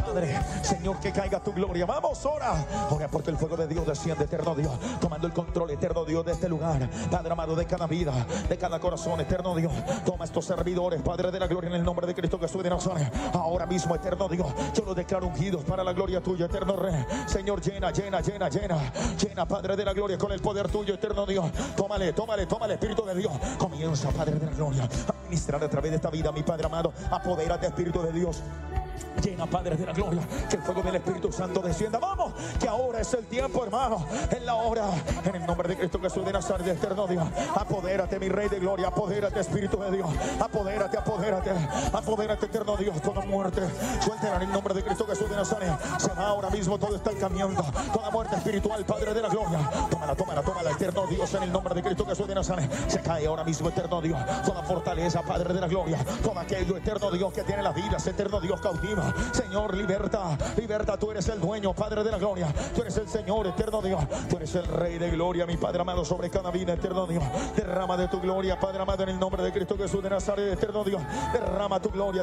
Padre, Señor, que caiga tu gloria. Vamos, ora porque el fuego de Dios desciende, eterno Dios, tomando el control, eterno Dios, de este lugar, Padre amado, de cada vida, de cada corazón, eterno Dios. Toma estos servidores, Padre de la gloria, en el nombre de Cristo Jesús de Nazaret. Ahora mismo, eterno Dios, yo los declaro ungidos para la gloria tuya, eterno Rey. Señor, llena, Padre de la gloria, con el poder tuyo, eterno Dios. Tómale, Espíritu de Dios. Comienza, Padre de la gloria, a ministrar a través de esta vida, mi Padre amado. Apodérate, Espíritu de Dios. Llena, Padre de la gloria, que el fuego del Espíritu Santo descienda. Vamos, que ahora es el tiempo, hermano, en la hora, en el nombre de Cristo Jesús de Nazaret, eterno Dios. Apodérate, mi Rey de gloria, apodérate, Espíritu de Dios. Apodérate, eterno Dios. Toda muerte, suéltela en el nombre de Cristo Jesús de Nazaret. Se va ahora mismo todo estancamiento, toda muerte espiritual, Padre de la gloria. Tómala, eterno Dios, en el nombre de Cristo Jesús de Nazaret. Se cae ahora mismo, eterno Dios, toda fortaleza, Padre de la gloria, todo aquello, eterno Dios, que tiene las vidas, eterno Dios, cautiva. Señor, liberta, tú eres el dueño, Padre de la gloria. Tú eres el Señor, eterno Dios. Tú eres el Rey de gloria, mi Padre amado, sobre cada vida, eterno Dios. Derrama de tu gloria, Padre amado, en el nombre de Cristo Jesús de Nazaret, eterno Dios. Derrama tu gloria,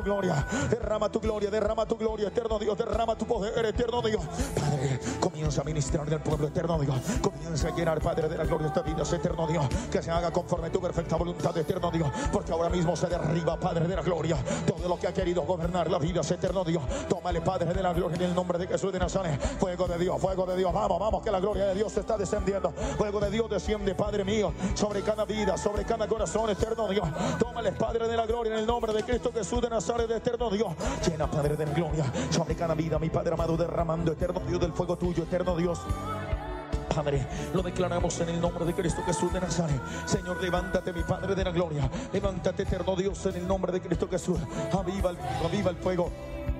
eterno Dios. Derrama tu poder, eterno Dios. Padre, comienza a ministrar del pueblo, eterno Dios. Comienza a llenar, Padre de la gloria, esta vida, eterno Dios. Que se haga conforme a tu perfecta voluntad, eterno Dios. Porque ahora mismo se derriba, Padre de la gloria, todo lo que ha querido gobernar la vida, eterno Dios. Tómale, Padre de la gloria, en el nombre de Jesús de Nazaret. Fuego de Dios. Vamos, que la gloria de Dios está descendiendo. Fuego de Dios desciende, Padre mío, sobre cada vida, sobre cada corazón, eterno Dios. Tómale, Padre de la gloria, en el nombre de Cristo Jesús de Nazaret, eterno Dios. Llena, Padre de la gloria, sobre cada vida, mi Padre amado, derramando, eterno Dios, del fuego tuyo, eterno Dios. Padre, lo declaramos en el nombre de Cristo Jesús de Nazaret. Señor, levántate, mi Padre de la gloria. Levántate, eterno Dios, en el nombre de Cristo Jesús. Aviva el fuego.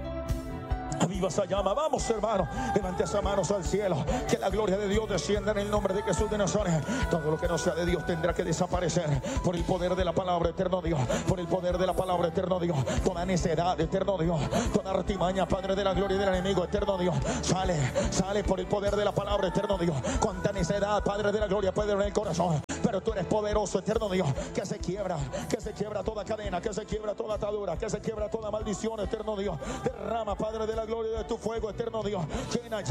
Aviva esa llama. Vamos, hermano, levante esas manos al cielo. Que la gloria de Dios descienda en el nombre de Jesús de Nazaret. Todo lo que no sea de Dios tendrá que desaparecer por el poder de la palabra, eterno Dios. Por el poder de la palabra, eterno Dios. Toda necedad, eterno Dios. Toda artimaña, Padre de la gloria, del enemigo, eterno Dios. Sale por el poder de la palabra, eterno Dios. Cuánta necedad, Padre de la gloria, puede haber en el corazón. Pero tú eres poderoso, eterno Dios. Que se quiebra toda cadena, que se quiebra toda atadura, que se quiebra toda maldición, eterno Dios. Derrama, Padre de la gloria, de tu fuego, eterno Dios. Llena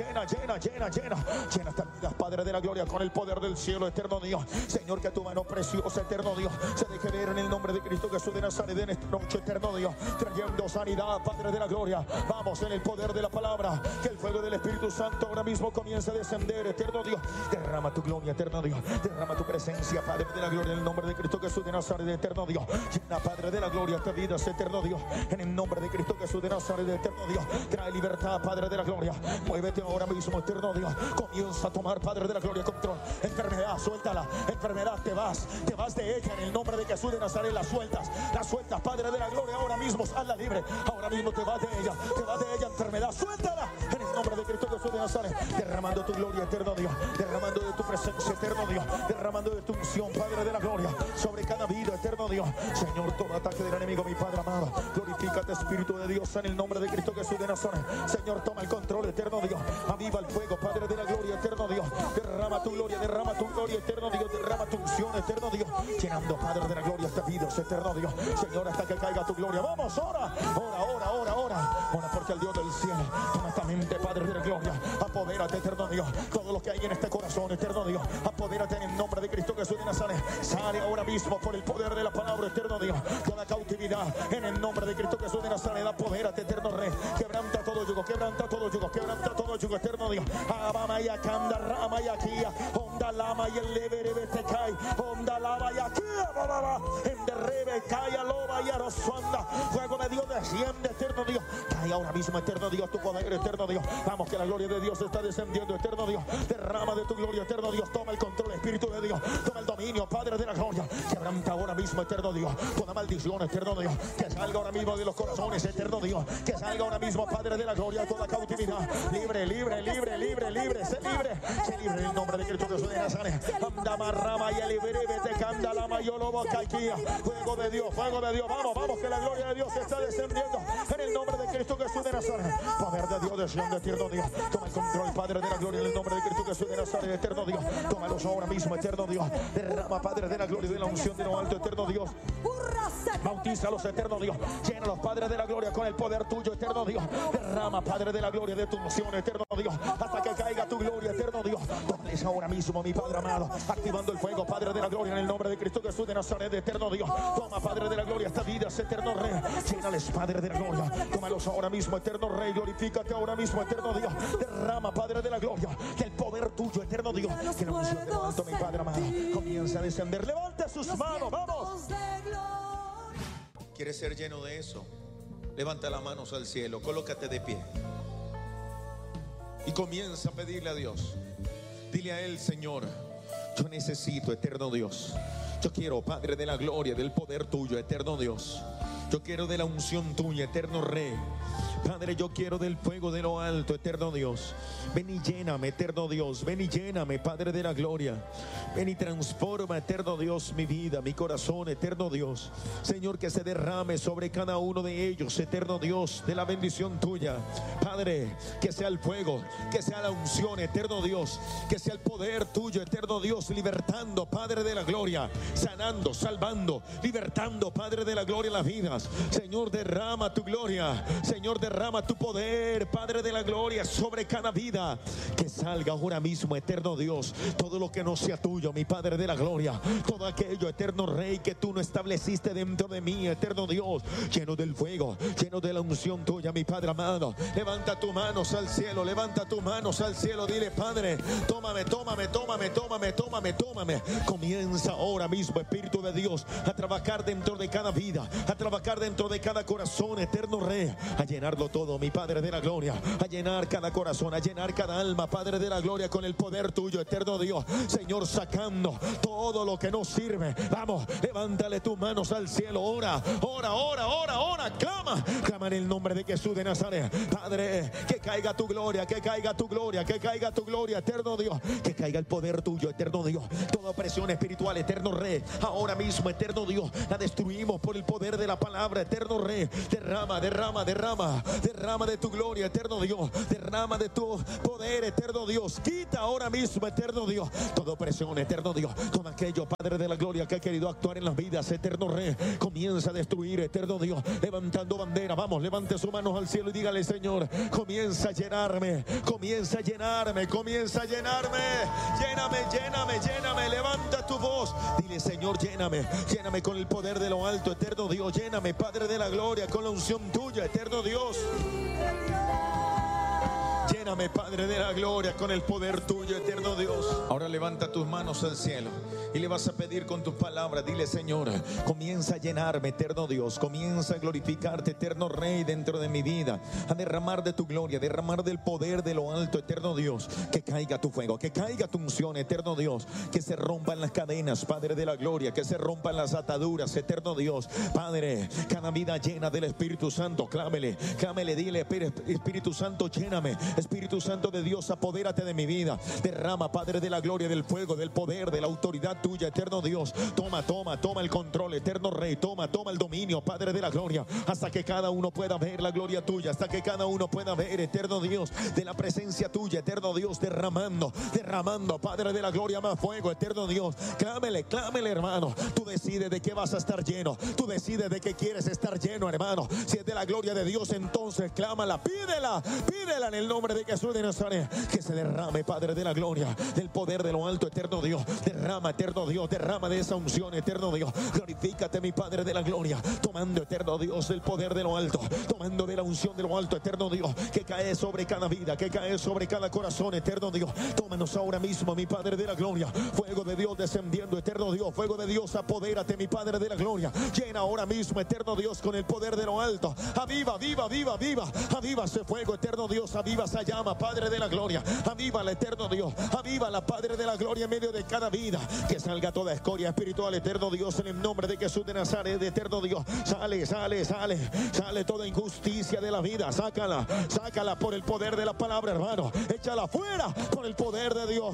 estas vidas, Padre de la gloria, con el poder del cielo, eterno Dios. Señor, que tu mano preciosa, eterno Dios, se deje ver en el nombre de Cristo Jesús de Nazaret en esta noche, eterno Dios, trayendo sanidad, Padre de la gloria. Vamos, en el poder de la palabra, que el fuego del Espíritu Santo ahora mismo comience a descender, eterno Dios. Derrama tu gloria, eterno Dios. Derrama tu presencia, Padre de la gloria, en el nombre de Cristo Jesús de Nazaret, eterno Dios. Llena, Padre de la gloria, esta vida, eterno Dios, en el nombre de Cristo Jesús de Nazaret, eterno Dios. Trae libertad, Padre de la gloria. Muévete ahora mismo, eterno Dios. Comienza a tomar, Padre de la gloria, control. Enfermedad, suéltala. Enfermedad, te vas de ella en el nombre de Jesús de Nazaret. La sueltas, Padre de la gloria. Ahora mismo, hazla libre. Ahora mismo te vas de ella, enfermedad, suéltala en el nombre de Cristo Jesús de Nazaret. Derramando tu gloria, eterno Dios. Derramando de tu presencia, eterno Dios. Derramando de tu unción, Padre de la gloria, sobre cada vida, eterno Dios. Señor, todo ataque del enemigo, mi Padre amado, glorifícate, Espíritu de Dios, en el nombre de Cristo Jesús de Nazaret. Señor, toma el control, eterno Dios. Aviva el fuego, Padre de la gloria, eterno Dios. Derrama tu gloria, eterno Dios. Derrama tu unción, eterno Dios. Llenando, Padre de la gloria, esta vida, eterno Dios. Señor, hasta que caiga tu gloria. Vamos, ora, porque el Dios del cielo toma esta mente, Padre de la gloria. Apodérate, eterno Dios. Todo lo que hay en este corazón, eterno Dios. Apodérate en el nombre de Cristo Jesús de Nazaret. Sale ahora mismo por el poder de la palabra, eterno Dios. Toda cautividad en el nombre de Cristo Jesús de Nazaret. Apodérate, eterno Rey. Quebranta todo yugo, eterno Dios. Abamaya, Kanda, Ramaya, Kia, Honda, Lama y el Levere, Tekai, Honda, Lama y aquí, en derrebe, Kaya, Loba y Aroswanda. Fuego de Dios desciende, eterno Dios. Cae ahora mismo, eterno Dios, tu poder, eterno Dios. Vamos, que la gloria de Dios está descendiendo, eterno Dios. Derrama de tu gloria, eterno Dios. Toma el control, Espíritu de Dios. Toma el dominio, Padre de la gloria. Quebranta ahora mismo, eterno Dios. Toda maldición, eterno Dios. Que salga ahora mismo de los corazones, eterno Dios. Que salga ahora mismo, Padre de la gloria, toda cautividad. Libre. Sé libre en el nombre de Cristo Jesús de Nazaret. Rama y el libre, vete, canda, lama, yo lobo, caiquía. Fuego de Dios. Vamos, que la gloria de Dios está descendiendo en el nombre de Cristo Jesús de Nazaret. Nazaret. Poder de Dios, desciende, eterno Dios. Toma el control, Padre de la gloria, en el nombre de Cristo Jesús de Nazaret, eterno Dios. Tómalos ahora mismo, eterno Dios. Derrama, Padre de la gloria y de la unción de lo alto, eterno Dios. Bautízalos, eterno Dios. Llénalos, Padre de la gloria, con el poder tuyo, eterno Dios. Derrama, Padre de la gloria, de tu unción, eterno Dios, hasta que caiga tu gloria, eterno Dios. Tómales ahora mismo, mi Padre amado, activando el fuego, Padre de la gloria, en el nombre de Cristo Jesús de Nazaret, eterno Dios. Toma, Padre de la gloria, esta vida, eterno Rey. Llénales, Padre de la gloria. Tómalos ahora mismo, eterno Rey. Glorifícate ahora mismo, eterno Dios. Derrama, Padre de la gloria, del poder tuyo, eterno Dios. Que la unción de lo alto, mi Padre amado, comienza a descender. Levanta sus manos, vamos. ¿Quieres ser lleno de eso? Levanta las manos al cielo, colócate de pie y comienza a pedirle a Dios. Dile a Él: Señor, yo necesito, eterno Dios. Yo quiero, Padre de la gloria, del poder tuyo, eterno Dios. Yo quiero de la unción tuya, eterno Rey. Padre, yo quiero del fuego de lo alto, eterno Dios. Ven y lléname, eterno Dios. Ven y lléname, Padre de la gloria. Ven y transforma, eterno Dios, mi vida, mi corazón, eterno Dios. Señor, que se derrame sobre cada uno de ellos, eterno Dios, de la bendición tuya. Padre, que sea el fuego, que sea la unción, eterno Dios. Que sea el poder tuyo, eterno Dios, libertando, Padre de la gloria. Sanando, salvando, libertando, Padre de la gloria, las vidas. Señor, derrama tu gloria. Señor, derrama tu poder, Padre de la gloria, sobre cada vida. Que salga ahora mismo, eterno Dios, todo lo que no sea tuyo, mi Padre de la gloria. Todo aquello, eterno Rey, que tú no estableciste dentro de mí, eterno Dios. Lleno del fuego, lleno de la unción tuya, mi Padre amado. Levanta tus manos al cielo, levanta tus manos al cielo. Dile: Padre, tómame, tómame, tómame, tómame, tómame, tómame. Comienza ahora mismo, Espíritu de Dios, a trabajar dentro de cada vida, a trabajar dentro de cada corazón, eterno Rey. A llenarlo todo, mi Padre de la gloria. A llenar cada corazón, a llenar cada alma, Padre de la gloria, con el poder tuyo, eterno Dios. Señor, sacando todo lo que no sirve. Vamos, levántale tus manos al cielo. Ora, ora, ora, ora, ora. Clama, clama en el nombre de Jesús de Nazaret. Padre, que caiga tu gloria, que caiga tu gloria, que caiga tu gloria, eterno Dios. Que caiga el poder tuyo, eterno Dios. Toda opresión espiritual, eterno Rey, ahora mismo, eterno Dios, la destruimos por el poder de la palabra, eterno Rey. Derrama, derrama, derrama, derrama de tu gloria, eterno Dios. Derrama de tu poder, eterno Dios. Quita ahora mismo, eterno Dios, toda opresión, eterno Dios. Todo aquello, Padre de la gloria, que ha querido actuar en las vidas, eterno Rey, comienza a destruir, eterno Dios. Levantando bandera, vamos, levante sus manos al cielo y dígale: Señor, comienza a llenarme, comienza a llenarme, comienza a llenarme. Lléname, lléname, lléname. Levanta tu voz, dile: Señor, lléname, lléname con el poder de lo alto, eterno Dios. Lléname, Padre de la gloria, con la unción tuya, eterno Dios. Lléname, Padre de la gloria, con el poder tuyo, eterno Dios. Ahora levanta tus manos al cielo y le vas a pedir con tus palabras. Dile: Señor, comienza a llenarme, eterno Dios. Comienza a glorificarte, eterno Rey, dentro de mi vida. A derramar de tu gloria, derramar del poder de lo alto, eterno Dios. Que caiga tu fuego, que caiga tu unción, eterno Dios. Que se rompan las cadenas, Padre de la gloria. Que se rompan las ataduras, eterno Dios. Padre, cada vida llena del Espíritu Santo. Clámele, clámele, dile: Espíritu Santo, lléname. Espíritu Santo de Dios, apodérate de mi vida. Derrama, Padre de la gloria, del fuego, del poder, de la autoridad tuya, eterno Dios. Toma, toma, toma el control, eterno Rey. Toma, toma el dominio, Padre de la gloria. Hasta que cada uno pueda ver la gloria tuya. Hasta que cada uno pueda ver, eterno Dios, de la presencia tuya, eterno Dios. Derramando, derramando, Padre de la gloria, más fuego, eterno Dios. Clámele, clámele, hermano. Tú decides de qué vas a estar lleno. Tú decides de qué quieres estar lleno, hermano. Si es de la gloria de Dios, entonces clámala, pídela, pídela en el nombre de Jesús de Nazaret. Que se derrame, Padre de la gloria, del poder de lo alto, eterno Dios. Derrama, eterno Dios, derrama de esa unción, eterno Dios. Glorifícate, mi Padre de la gloria, tomando, eterno Dios, el poder de lo alto, tomando de la unción de lo alto, eterno Dios, que cae sobre cada vida, que cae sobre cada corazón, eterno Dios. Tómanos ahora mismo, mi Padre de la gloria. Fuego de Dios descendiendo, eterno Dios. Fuego de Dios, apodérate, mi Padre de la gloria. Llena ahora mismo, eterno Dios, con el poder de lo alto. Aviva, viva, viva, viva. Aviva ese fuego, eterno Dios. Aviva esa llama. derrama, Padre de la gloria. Avívala, eterno Dios. Avívala, Padre de la gloria, en medio de cada vida. Que salga toda escoria espiritual, eterno Dios, en el nombre de Jesús de Nazaret, eterno Dios. Sale toda injusticia de la vida. Sácala por el poder de la palabra, hermano. Échala fuera por el poder de Dios.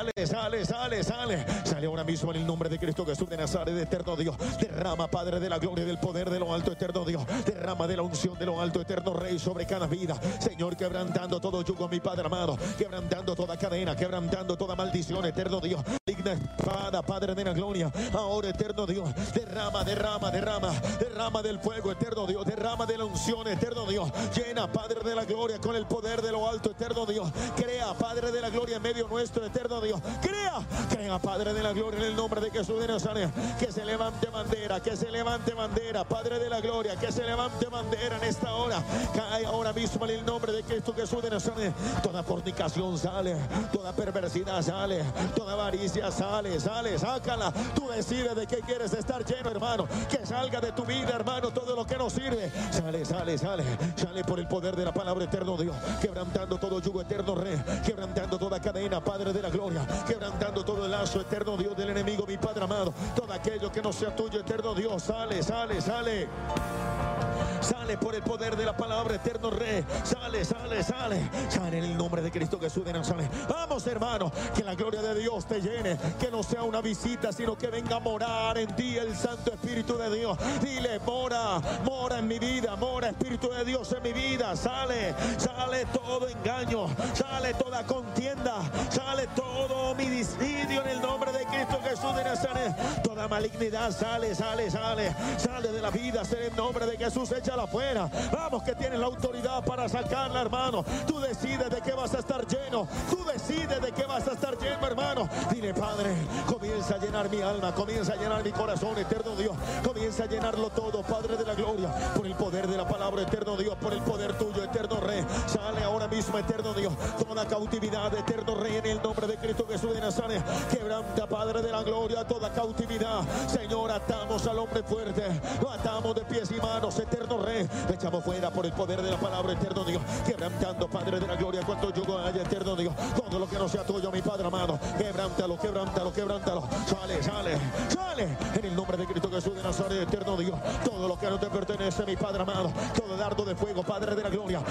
Sale ahora mismo en el nombre de Cristo Jesús de Nazaret, eterno Dios. Derrama, Padre de la gloria, del poder de lo alto, eterno Dios. Derrama de la unción de lo alto, eterno Rey, sobre cada vida. Señor, quebrantando todo yugo, mi Padre amado. Quebrantando toda cadena, quebrantando toda maldición, eterno Dios. Digna espada, Padre de la gloria. Ahora, eterno Dios, derrama del fuego, eterno Dios. Derrama de la unción, eterno Dios. Llena, Padre de la gloria, con el poder de lo alto, eterno Dios. Crea, Padre de la gloria, en medio nuestro, eterno Dios. Crea, Padre de la gloria, en el nombre de Jesús de Nazaret. Que se levante bandera, Padre de la gloria. Que se levante bandera en esta hora. Cae ahora mismo en el nombre de Cristo Jesús de Nazaret. Toda fornicación sale, toda perversidad sale, toda avaricia sale, sácala. Tú decides de qué quieres estar lleno, hermano. Que salga de tu vida, hermano, todo lo que no sirve. Sale por el poder de la palabra, eterno Dios. Quebrantando todo yugo, eterno Rey. Quebrantando toda cadena, Padre de la gloria. Quebrantando todo el lazo, eterno Dios, del enemigo, mi Padre amado. Todo aquello que no sea tuyo, eterno Dios. Sale por el poder de la palabra, eterno Rey. Sale en el nombre de Cristo Jesús de Nazaret. Vamos, hermano, que la gloria de Dios te llene. Que no sea una visita, sino que venga a morar en ti el Santo Espíritu de Dios. Dile, mora en mi vida, mora Espíritu de Dios en mi vida. Sale todo engaño, sale toda contienda, sale todo homicidio en el nombre de Cristo Jesús de Nazaret. Toda malignidad sale de la vida, en el nombre de Jesús. Échala afuera. Vamos, que tienes la autoridad para sacarla, hermano. Tú decides de qué vas a estar lleno. Hermano. Dile, Padre, comienza a llenar mi alma, comienza a llenar mi corazón, eterno Dios. Comienza a llenarlo todo, Padre de la gloria, por el poder de la palabra, eterno Dios, por el poder tuyo, eterno Rey. Sale ahora mismo, eterno Dios, toda cautividad, eterno Rey, en el nombre de Cristo Jesús de Nazaret. Quebranta, Padre de la gloria, toda cautividad. Señor, atamos al hombre fuerte, lo atamos de pies y manos, eterno Rey. Le echamos fuera por el poder de la palabra, eterno Dios. Quebrantando, Padre de la gloria, cuanto yugo haya, eterno Dios. Todo lo que no sea tuyo, mi Padre amado. Quebrántalo. Sale. En el nombre de Cristo Jesús de Nazaret, eterno Dios. Todo lo que no te pertenece, mi Padre amado. Todo dardo de fuego, Padre de la gloria.